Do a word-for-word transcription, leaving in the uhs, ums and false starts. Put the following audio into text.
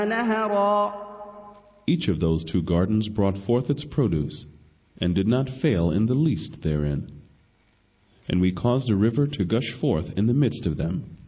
نهرا. Each of those two gardens brought forth its produce, and did not fail in the least therein. And we caused a river to gush forth in the midst of them,